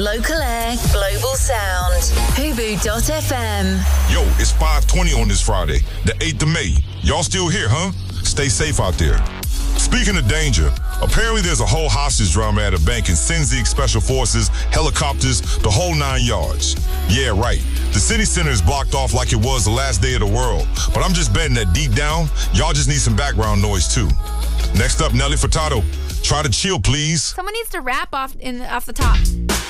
Local air, global sound. Hubu.fm. Yo, it's 5:20 on this Friday, the 8th of May. Y'all still here, huh? Stay safe out there. Speaking of danger, apparently there's a whole hostage drama at a bank in Sinzik Special Forces, helicopters, the whole 9 yards. Yeah, right. The city center is blocked off like it was the last day of the world. But I'm just betting that deep down, y'all just need some background noise too. Next up, Nelly Furtado. Try to chill, please. Someone needs to rap off the top.